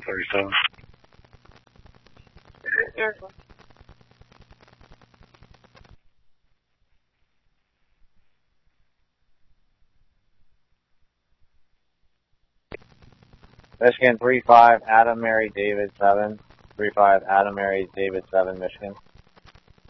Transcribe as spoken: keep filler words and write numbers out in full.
thirty-seven. Airport. Michigan three five, Adam Mary David seven. three five, Adam Mary David seven, Michigan.